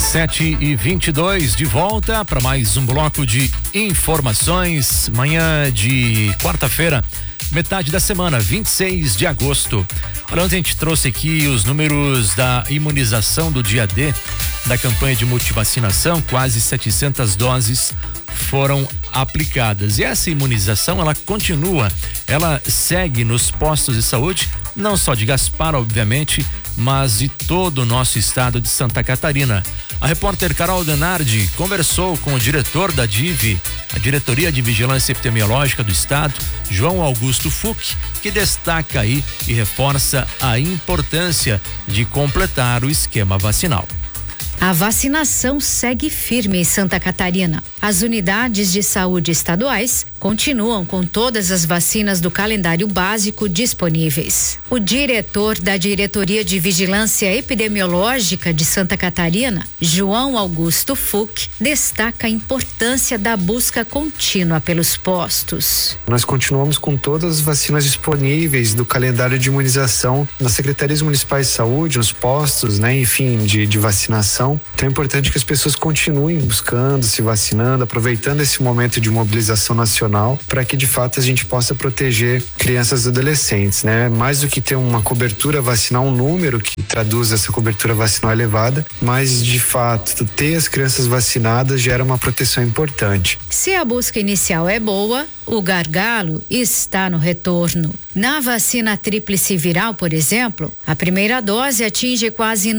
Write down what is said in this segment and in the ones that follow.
7h22, de volta para mais um bloco de informações. Manhã de quarta-feira, metade da semana, 26 de agosto. Olha, ontem a gente trouxe aqui os números da imunização do dia D da campanha de multivacinação. Quase 700 doses foram aplicadas. E essa imunização, ela continua, ela segue nos postos de saúde, não só de Gaspar, obviamente, mas de todo o nosso estado de Santa Catarina. A repórter Carol Denardi conversou com o diretor da DIV, a Diretoria de Vigilância Epidemiológica do Estado, João Augusto Fuch, que destaca aí e reforça a importância de completar o esquema vacinal. A vacinação segue firme em Santa Catarina. As unidades de saúde estaduais continuam com todas as vacinas do calendário básico disponíveis. O diretor da Diretoria de Vigilância Epidemiológica de Santa Catarina, João Augusto Fuch, destaca a importância da busca contínua pelos postos. Nós continuamos com todas as vacinas disponíveis do calendário de imunização nas secretarias municipais de saúde, nos postos, enfim, de vacinação. Então é importante que as pessoas continuem buscando, se vacinando, aproveitando esse momento de mobilização nacional para que de fato a gente possa proteger crianças e adolescentes, Mais do que ter uma cobertura vacinal, um número que traduz essa cobertura vacinal elevada, mas de fato ter as crianças vacinadas gera uma proteção importante. Se a busca inicial é boa, o gargalo está no retorno. Na vacina tríplice viral, por exemplo, a primeira dose atinge quase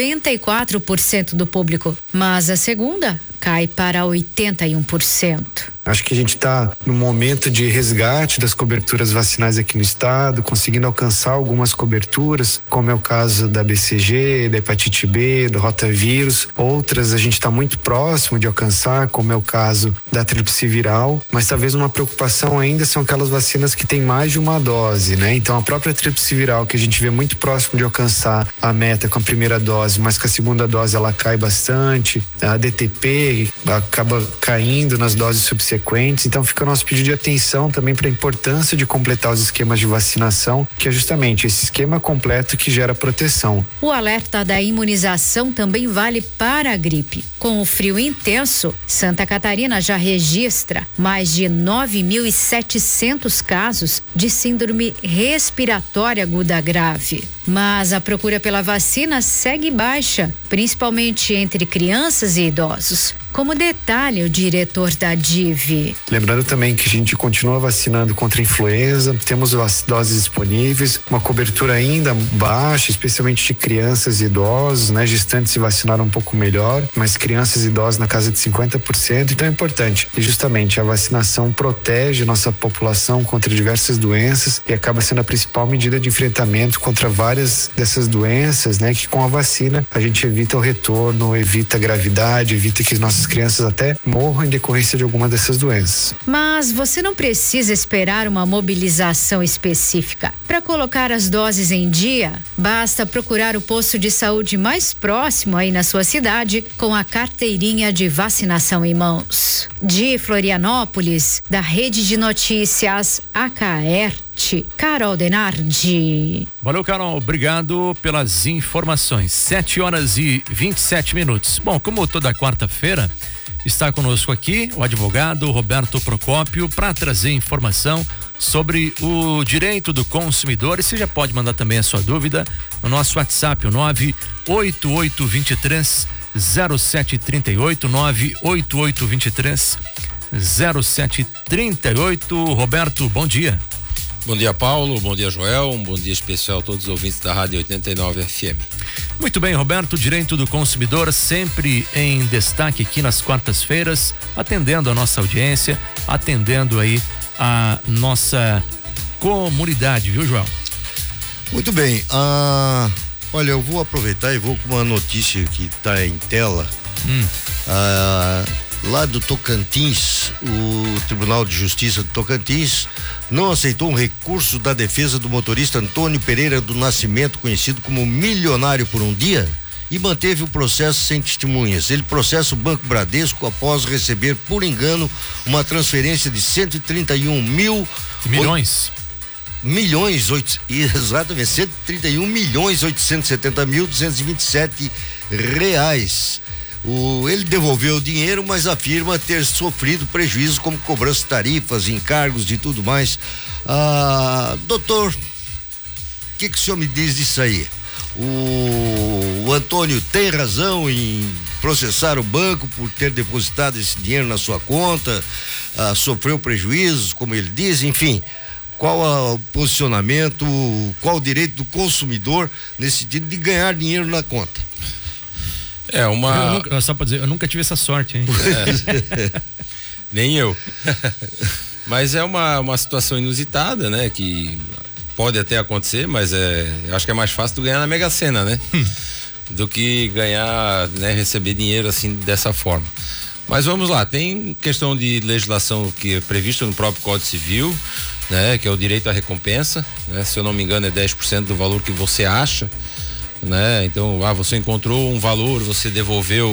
94% do público, mas a segunda cai para 81%. Acho que a gente está no momento de resgate das coberturas vacinais aqui no estado, conseguindo alcançar algumas coberturas, como é o caso da BCG, da hepatite B, do rotavírus. Outras a gente está muito próximo de alcançar, como é o caso da tríplice viral, mas talvez uma preocupação ainda são aquelas vacinas que têm mais de uma dose, Então a própria tríplice viral, que a gente vê muito próximo de alcançar a meta com a primeira dose, mas com a segunda dose ela cai bastante, a DTP acaba caindo nas doses subsequentes. Então fica o nosso pedido de atenção também para a importância de completar os esquemas de vacinação, que é justamente esse esquema completo que gera proteção. O alerta da imunização também vale para a gripe. Com o frio intenso, Santa Catarina já registra mais de 9.700 casos de síndrome respiratória aguda grave. Mas a procura pela vacina segue baixa, principalmente entre crianças e idosos, como detalha o diretor da DIV. Lembrando também que a gente continua vacinando contra a influenza, temos as doses disponíveis, uma cobertura ainda baixa, especialmente de crianças e idosos, gestantes se vacinaram um pouco melhor, mas crianças e idosos na casa de 50%, então é importante. E justamente a vacinação protege nossa população contra diversas doenças e acaba sendo a principal medida de enfrentamento contra várias dessas doenças, que com a vacina a gente evita o retorno, evita a gravidade, evita que nossas crianças até morram em decorrência de alguma dessas doenças. Mas você não precisa esperar uma mobilização específica. Para colocar as doses em dia, basta procurar o posto de saúde mais próximo aí na sua cidade com a carteirinha de vacinação em mãos. De Florianópolis, da Rede de Notícias AKR, Carol Denardi. Valeu, Carol, obrigado pelas informações. 7h27. Bom, como toda quarta-feira, está conosco aqui o advogado Roberto Procópio para trazer informação sobre o direito do consumidor. E você já pode mandar também a sua dúvida no nosso WhatsApp, o 988230738, 988230738. Roberto, bom dia. Bom dia, Paulo, bom dia, Joel, um bom dia especial a todos os ouvintes da Rádio 89 FM. Muito bem, Roberto, direito do consumidor sempre em destaque aqui nas quartas-feiras, atendendo a nossa audiência, atendendo aí a nossa comunidade, viu, Joel? Muito bem, olha, eu vou aproveitar e vou com uma notícia que está em tela. Lá do Tocantins, o Tribunal de Justiça do Tocantins não aceitou um recurso da defesa do motorista Antônio Pereira do Nascimento, conhecido como Milionário por um Dia, e manteve o processo sem testemunhas. Ele processa o Banco Bradesco após receber, por engano, uma transferência de 131 milhões. Exatamente, 131.870.227 reais. Ele devolveu o dinheiro, mas afirma ter sofrido prejuízos como cobrança de tarifas, encargos e tudo mais. Doutor, o que o senhor me diz disso aí? O Antônio tem razão em processar o banco por ter depositado esse dinheiro na sua conta, sofreu prejuízos, como ele diz, enfim. Qual o posicionamento, qual o direito do consumidor nesse sentido de ganhar dinheiro na conta? Só pra dizer, eu nunca tive essa sorte, hein? Nem eu. Mas é uma situação inusitada, né? Que pode até acontecer, mas eu acho que é mais fácil tu ganhar na Mega Sena, né? Do que ganhar, né? Receber dinheiro assim dessa forma. Mas vamos lá, tem questão de legislação que é prevista no próprio Código Civil, né? Que é o direito à recompensa, né? Se eu não me engano é 10% do valor que você acha, né? Então, você encontrou um valor, você devolveu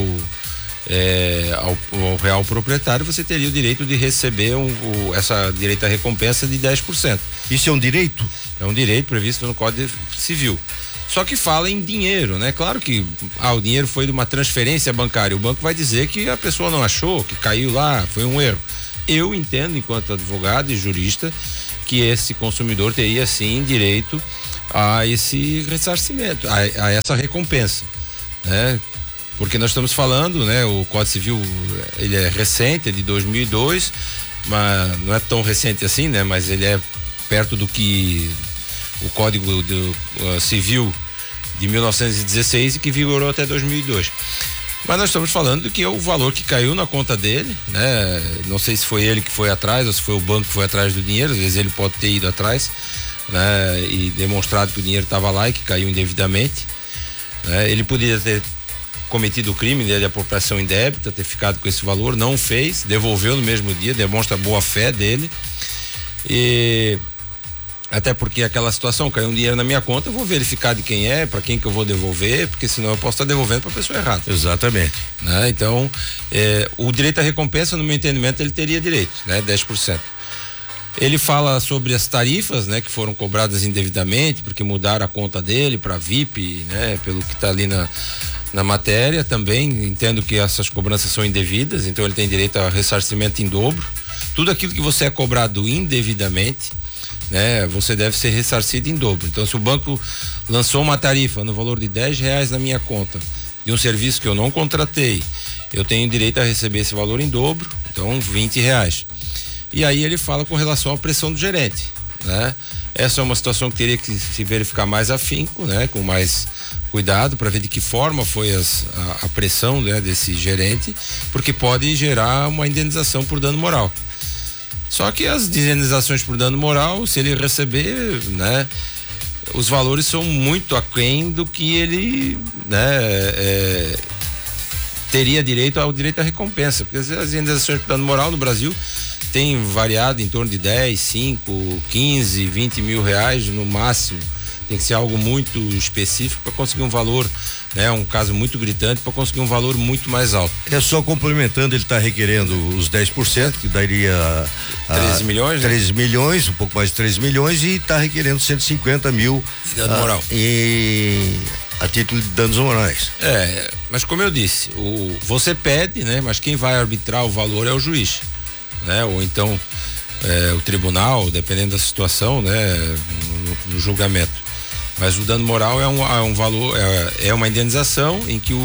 ao real proprietário, você teria o direito de receber essa direito à recompensa de 10%. Isso é um direito? É um direito previsto no Código Civil. Só que fala em dinheiro, né? Claro que o dinheiro foi de uma transferência bancária. O banco vai dizer que a pessoa não achou, que caiu lá, foi um erro. Eu entendo, enquanto advogado e jurista, que esse consumidor teria sim direito a esse ressarcimento, a essa recompensa, né? Porque nós estamos falando, né? O Código Civil, ele é recente, é de 2002, mas não é tão recente assim, né? Mas ele é perto do que o Código Civil de 1916 e que vigorou até 2002. Mas nós estamos falando do que é o valor que caiu na conta dele, né? Não sei se foi ele que foi atrás ou se foi o banco que foi atrás do dinheiro, às vezes ele pode ter ido atrás, né? E demonstrado que o dinheiro estava lá e que caiu indevidamente, né? Ele poderia ter cometido o crime, né, de apropriação indébita, ter ficado com esse valor, não fez, devolveu no mesmo dia, demonstra a boa fé dele. E até porque aquela situação, caiu um dinheiro na minha conta, eu vou verificar de quem é, para quem que eu vou devolver, porque senão eu posso estar devolvendo para a pessoa errada. Exatamente. Né? Então, o direito à recompensa, no meu entendimento, ele teria direito, né? 10%. Ele fala sobre as tarifas, né? Que foram cobradas indevidamente, porque mudaram a conta dele para VIP, né? Pelo que está ali na matéria. Também entendo que essas cobranças são indevidas, então ele tem direito a ressarcimento em dobro. Tudo aquilo que você é cobrado indevidamente, né? Você deve ser ressarcido em dobro. Então, se o banco lançou uma tarifa no valor de R$10 na minha conta de um serviço que eu não contratei, eu tenho direito a receber esse valor em dobro, então R$20. E aí ele fala com relação à pressão do gerente, né? Essa é uma situação que teria que se verificar mais afinco, né? Com mais cuidado para ver de que forma foi a pressão, né, desse gerente, porque pode gerar uma indenização por dano moral. Só que as indenizações por dano moral, se ele receber, né, os valores são muito aquém do que ele, né, teria direito ao direito à recompensa, porque as indenizações por dano moral no Brasil tem variado em torno de 10, 5, 15, 20 mil reais no máximo. Tem que ser algo muito específico para conseguir um valor, né? Um caso muito gritante para conseguir um valor muito mais alto. É só complementando, ele está requerendo os 10%, que daria 13 milhões, 13 milhões, um pouco mais de 13 milhões, e está requerendo 150 mil de dano moral. A título de danos morais. Mas como eu disse, você pede, né? Mas quem vai arbitrar o valor é o juiz, né? Ou então o tribunal, dependendo da situação, né? No julgamento. Mas o dano moral é um valor, é uma indenização em que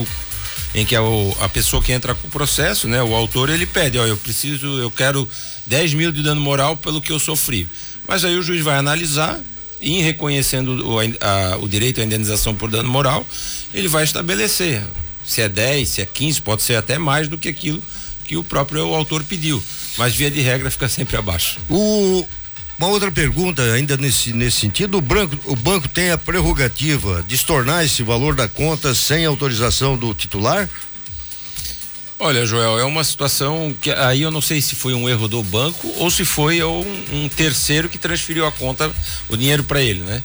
a pessoa que entra com o processo, né? O autor, ele pede, eu quero 10 mil de dano moral pelo que eu sofri. Mas aí o juiz vai analisar e, em reconhecendo o direito à indenização por dano moral, ele vai estabelecer se é 10, se é 15, pode ser até mais do que aquilo que o próprio autor pediu. Mas via de regra fica sempre abaixo. Uma outra pergunta ainda nesse sentido, o banco tem a prerrogativa de estornar esse valor da conta sem autorização do titular? Olha, Joel, é uma situação que aí eu não sei se foi um erro do banco ou se foi um terceiro que transferiu a conta, o dinheiro para ele, né?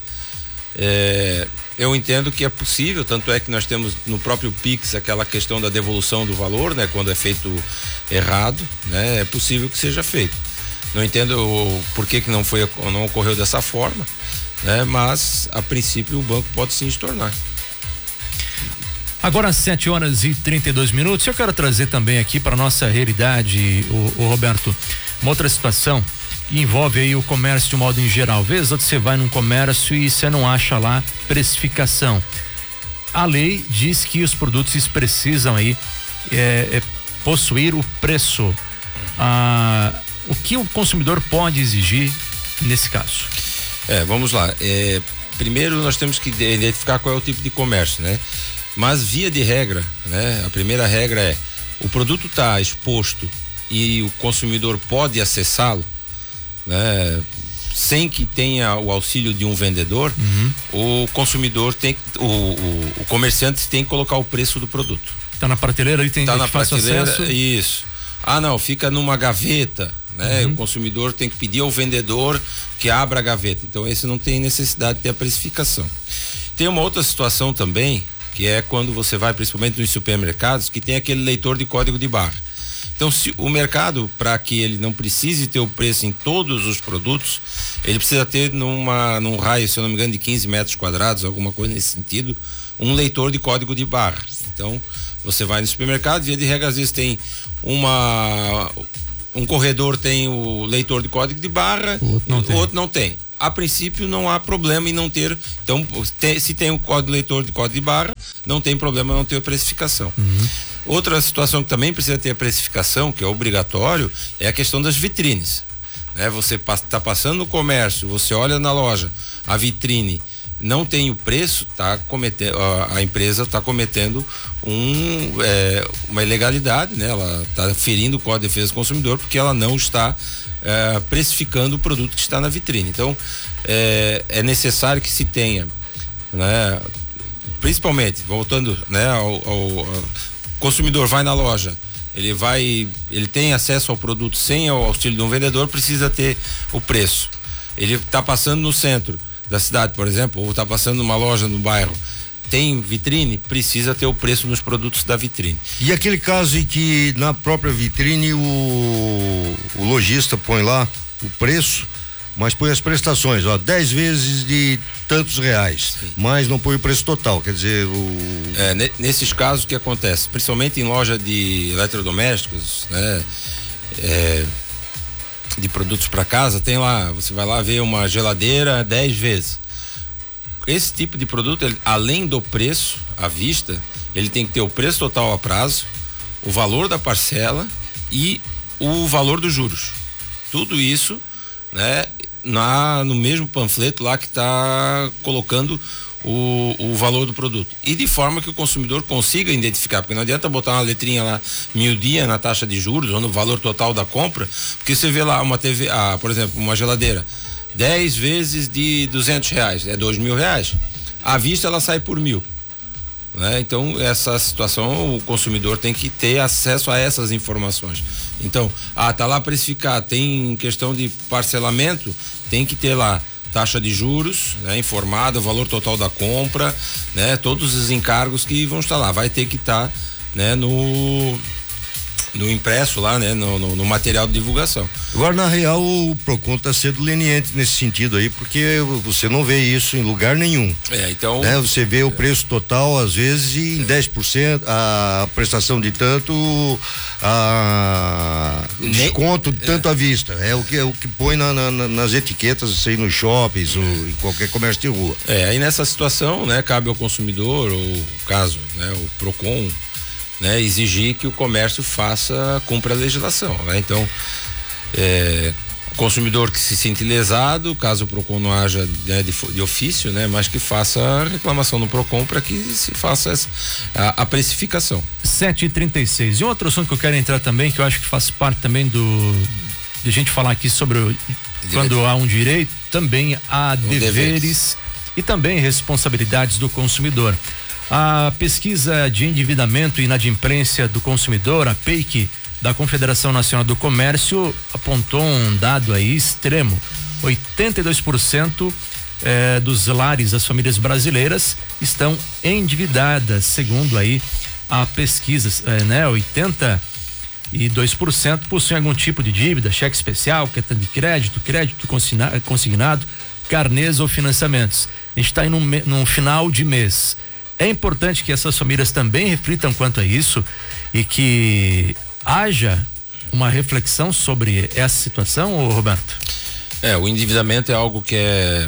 Eu entendo que é possível, tanto é que nós temos no próprio Pix aquela questão da devolução do valor, né? Quando é feito errado, né? É possível que seja feito. Não entendo por que não ocorreu dessa forma, né? Mas a princípio o banco pode sim estornar. Agora às 7h32. Eu quero trazer também aqui para nossa realidade, o Roberto, uma outra situação que envolve aí o comércio de modo em geral. Às vezes você vai num comércio e você não acha lá precificação. A lei diz que os produtos precisam aí possuir o preço. O que o consumidor pode exigir nesse caso? Vamos lá. Primeiro nós temos que identificar qual é o tipo de comércio, né? Mas via de regra, né? A primeira regra é: o produto está exposto e o consumidor pode acessá-lo, né? Sem que tenha o auxílio de um vendedor, o consumidor o comerciante tem que colocar o preço do produto. Tá na prateleira aí, tem tá na fácil prateleira, acesso. Isso. Não, fica numa gaveta, né? O consumidor tem que pedir ao vendedor que abra a gaveta. Então esse não tem necessidade de ter a precificação. Tem uma outra situação também, que é quando você vai principalmente nos supermercados, que tem aquele leitor de código de barra. Então, se o mercado, para que ele não precise ter o preço em todos os produtos, ele precisa ter num raio, se eu não me engano, de 15 metros quadrados, alguma coisa nesse sentido, um leitor de código de barra. Então, você vai no supermercado, via de regra, às vezes tem um corredor tem o leitor de código de barra, o outro não tem. A princípio não há problema em não ter. Então, se tem o leitor de código de barra, não tem problema não ter a precificação. Outra situação que também precisa ter a precificação, que é obrigatório, é a questão das vitrines, né? Você está passando no comércio, você olha na loja, a vitrine não tem o preço, a empresa está cometendo uma ilegalidade, né? Ela está ferindo o Código de Defesa do Consumidor porque ela não está precificando o produto que está na vitrine. Então, é necessário que se tenha, né? Principalmente, voltando, né, ao consumidor vai na loja, ele tem acesso ao produto sem o auxílio de um vendedor, precisa ter o preço. Ele está passando no centro da cidade, por exemplo, ou está passando numa loja no bairro, tem vitrine, precisa ter o preço nos produtos da vitrine. E aquele caso em que na própria vitrine o lojista põe lá o preço, mas põe as prestações, 10 vezes de tantos reais, sim, mas não põe o preço total, quer dizer, nesses casos o que acontece, principalmente em loja de eletrodomésticos, né, de produtos para casa, tem lá, você vai lá ver uma geladeira 10 vezes. Esse tipo de produto, além do preço à vista, ele tem que ter o preço total a prazo, o valor da parcela e o valor dos juros. Tudo isso, né, no mesmo panfleto lá que está colocando o valor do produto, e de forma que o consumidor consiga identificar, porque não adianta botar uma letrinha lá miudinha na taxa de juros ou no valor total da compra, porque você vê lá uma TV, por exemplo, uma geladeira 10 vezes de R$200, é R$2.000, à vista ela sai por 1.000, né? Então essa situação o consumidor tem que ter acesso a essas informações. Então, tá lá precificado, tem questão de parcelamento, tem que ter lá taxa de juros, né, informada, o valor total da compra, né, todos os encargos que vão estar lá, vai ter que estar, né, no impresso lá, né, no material de divulgação. Agora, na real, o Procon está sendo leniente nesse sentido aí, porque você não vê isso em lugar nenhum. Então, né? Você vê o preço total, às vezes, em 10%, a prestação de tanto, desconto de tanto à vista. É o que põe nas etiquetas, assim, nos shoppings ou em qualquer comércio de rua. Aí nessa situação, né, cabe ao consumidor, ou caso, né, o Procon, né, exigir que o comércio cumpra a legislação, né? Então, o consumidor que se sente lesado, caso o Procon não haja, né, de ofício, né, mas que faça a reclamação no Procon para que se faça a precificação. 7h36. E outro assunto que eu quero entrar também, que eu acho que faz parte também de gente falar aqui sobre quando há um direito, também há deveres e também responsabilidades do consumidor. A pesquisa de endividamento e inadimplência do consumidor, a PEIC, da Confederação Nacional do Comércio, apontou um dado aí extremo: 82% dos lares das famílias brasileiras estão endividadas, segundo aí a pesquisa, né? 82% possuem algum tipo de dívida, cheque especial, cartão de crédito consignado, carnês ou financiamentos. A gente está aí num final de mês. É importante que essas famílias também reflitam quanto a isso e que haja uma reflexão sobre essa situação, ô Roberto? O endividamento é algo que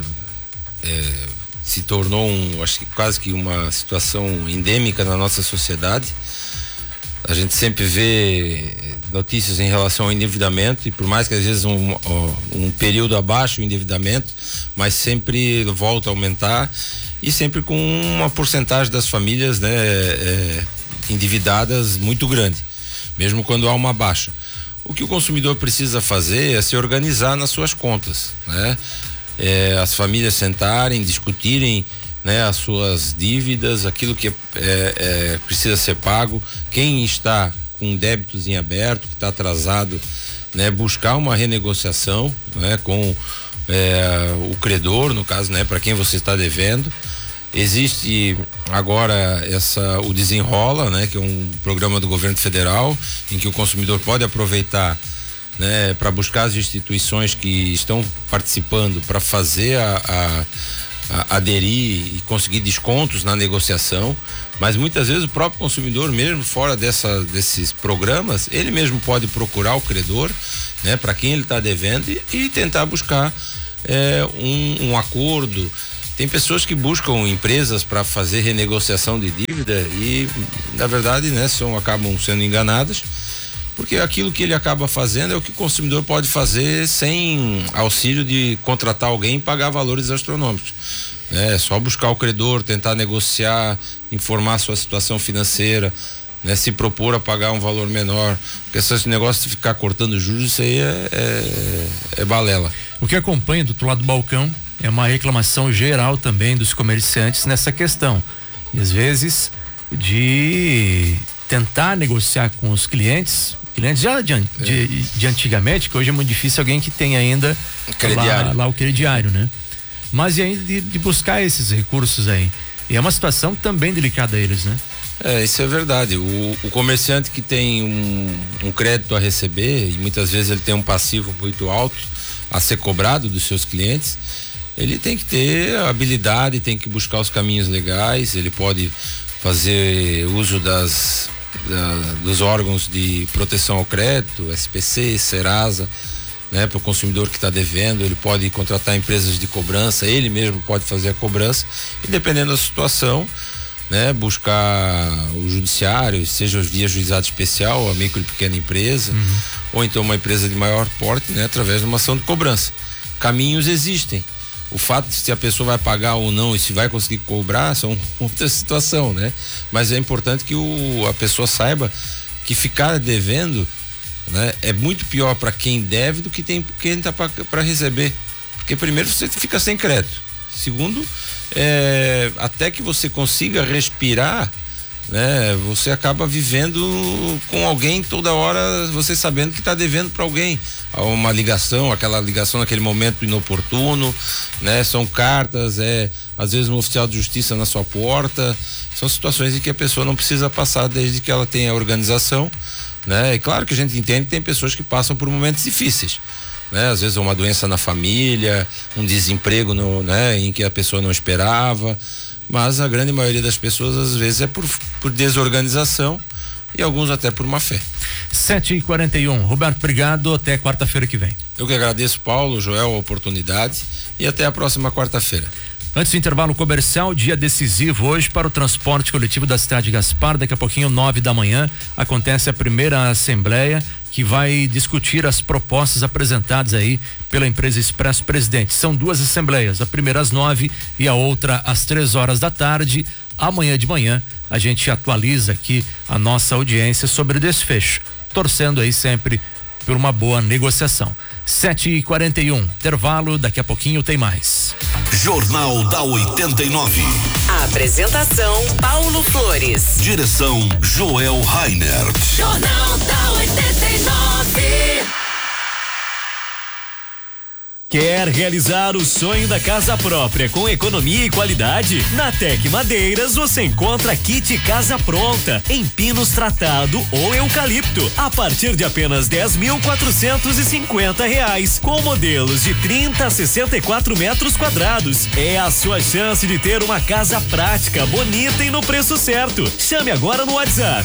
se tornou acho que quase que uma situação endêmica na nossa sociedade. A gente sempre vê notícias em relação ao endividamento, e por mais que às vezes um período abaixo o endividamento, mas sempre volta a aumentar, e sempre com uma porcentagem das famílias, né, endividadas muito grande, mesmo quando há uma baixa. O que o consumidor precisa fazer é se organizar nas suas contas, né? As famílias sentarem, discutirem, né, as suas dívidas, aquilo que precisa ser pago, quem está com débitos em aberto, que está atrasado, né, buscar uma renegociação, né, com o credor, no caso, né, para quem você está devendo. Existe agora o Desenrola, né, que é um programa do governo federal em que o consumidor pode aproveitar, né, para buscar as instituições que estão participando para fazer aderir e conseguir descontos na negociação, mas muitas vezes o próprio consumidor mesmo fora desses programas, ele mesmo pode procurar o credor, né, para quem ele está devendo e tentar buscar um acordo. Tem pessoas que buscam empresas para fazer renegociação de dívida e, na verdade, né, acabam sendo enganadas, porque aquilo que ele acaba fazendo é o que o consumidor pode fazer sem auxílio de contratar alguém e pagar valores astronômicos. É só buscar o credor, tentar negociar, informar sua situação financeira, né, se propor a pagar um valor menor, porque esse negócio de ficar cortando juros, isso aí é balela. O que acompanha do outro lado do balcão é uma reclamação geral também dos comerciantes nessa questão, e às vezes de tentar negociar com os clientes já de antigamente, que hoje é muito difícil alguém que tem ainda lá o crediário, né? Mas e ainda de buscar esses recursos aí, e é uma situação também delicada a eles, né? Isso é verdade. O comerciante que tem um crédito a receber, e muitas vezes ele tem um passivo muito alto a ser cobrado dos seus clientes, ele tem que ter habilidade, tem que buscar os caminhos legais, ele pode fazer uso dos órgãos de proteção ao crédito, SPC, Serasa, né, para o consumidor que está devendo. Ele pode contratar empresas de cobrança, ele mesmo pode fazer a cobrança, e dependendo da situação, né, buscar o judiciário, seja via juizado especial, a micro e pequena empresa, ou então uma empresa de maior porte, né, através de uma ação de cobrança. Caminhos existem. O fato de se a pessoa vai pagar ou não e se vai conseguir cobrar são outra situação, né? Mas é importante que a pessoa saiba que ficar devendo, né, é muito pior para quem deve do que quem está para receber. Porque primeiro você fica sem crédito. Segundo, até que você consiga respirar, né, você acaba vivendo com alguém toda hora, você sabendo que está devendo para alguém. Uma ligação, aquela ligação naquele momento inoportuno, né? São cartas, às vezes um oficial de justiça na sua porta. São situações em que a pessoa não precisa passar desde que ela tenha organização, né? E claro que a gente entende que tem pessoas que passam por momentos difíceis, né? Às vezes uma doença na família, um desemprego né, em que a pessoa não esperava, mas a grande maioria das pessoas às vezes é por desorganização, e alguns até por má fé. 7h41. Roberto, obrigado, até quarta-feira que vem. Eu que agradeço, Paulo, Joel, a oportunidade, e até a próxima quarta-feira. Antes do intervalo comercial, dia decisivo hoje para o transporte coletivo da cidade de Gaspar. Daqui a pouquinho, 9h, acontece a primeira assembleia que vai discutir as propostas apresentadas aí pela empresa Expresso Presidente. São duas assembleias, a primeira às 9h e a outra às 15h. Amanhã de manhã a gente atualiza aqui a nossa audiência sobre o desfecho, torcendo aí sempre por uma boa negociação. 7h41, intervalo, daqui a pouquinho tem mais. Jornal da 89. A apresentação Paulo Flores. Direção Joel Rainer. Jornal da 89. Quer realizar o sonho da casa própria com economia e qualidade? Na Tec Madeiras você encontra kit casa pronta em pinos tratado ou eucalipto a partir de apenas R$10.450 com modelos de 30 a 64 metros quadrados. É a sua chance de ter uma casa prática, bonita e no preço certo. Chame agora no WhatsApp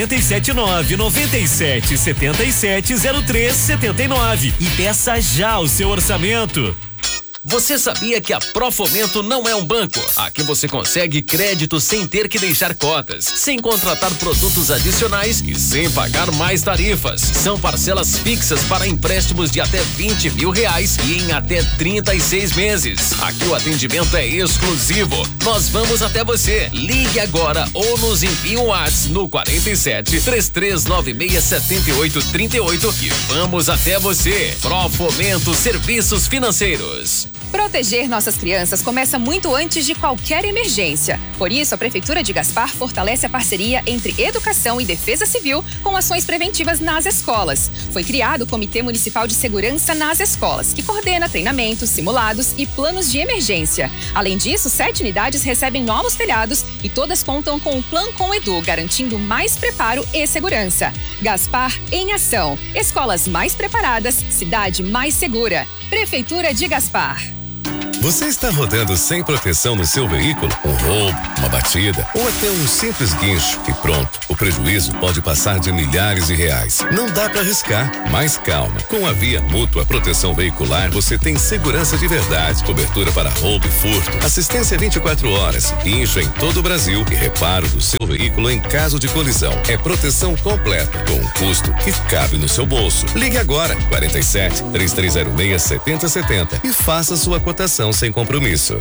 479-9777-0379 e peça já o seu orçamento. Você sabia que a Profomento não é um banco? Aqui você consegue crédito sem ter que deixar cotas, sem contratar produtos adicionais e sem pagar mais tarifas. São parcelas fixas para empréstimos de até R$20 mil e em até 36 meses. Aqui o atendimento é exclusivo. Nós vamos até você. Ligue agora ou nos envie um WhatsApp no 47 3396 7838 e vamos até você. Profomento Serviços Financeiros. Proteger nossas crianças começa muito antes de qualquer emergência. Por isso, a Prefeitura de Gaspar fortalece a parceria entre Educação e Defesa Civil com ações preventivas nas escolas. Foi criado o Comitê Municipal de Segurança nas Escolas, que coordena treinamentos, simulados e planos de emergência. Além disso, 7 unidades recebem novos telhados e todas contam com o Plan Com Edu, garantindo mais preparo e segurança. Gaspar em ação. Escolas mais preparadas, cidade mais segura. Prefeitura de Gaspar. Você está rodando sem proteção no seu veículo? Um roubo, uma batida ou até um simples guincho e pronto. O prejuízo pode passar de milhares de reais. Não dá para arriscar. Mas calma. Com a Via Mútua Proteção Veicular, você tem segurança de verdade, cobertura para roubo e furto, assistência 24 horas, guincho em todo o Brasil e reparo do seu veículo em caso de colisão. É proteção completa, com um custo que cabe no seu bolso. Ligue agora, 47 3306 7070 e faça sua cotação sem compromisso.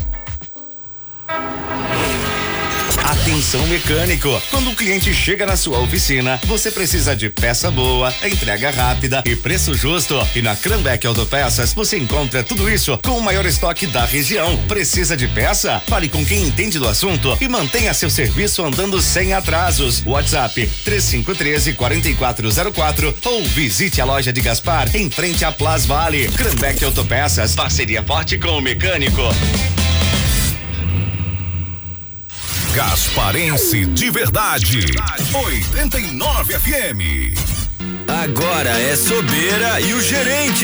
Atenção mecânico, quando o cliente chega na sua oficina, você precisa de peça boa, entrega rápida e preço justo. E na Cranbeck Autopeças você encontra tudo isso com o maior estoque da região. Precisa de peça? Fale com quem entende do assunto e mantenha seu serviço andando sem atrasos. WhatsApp 3513-4404 ou visite a loja de Gaspar em frente à Plaza Vale. Cranbeck Autopeças, parceria forte com o mecânico. Gasparense de verdade. 89 FM. Agora é Sobeira e o gerente